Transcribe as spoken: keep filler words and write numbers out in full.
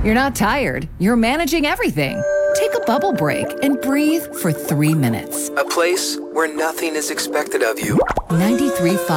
You're not tired. You're managing everything. Take a bubble break and breathe for three minutes. A place where nothing is expected of you. ninety-three point five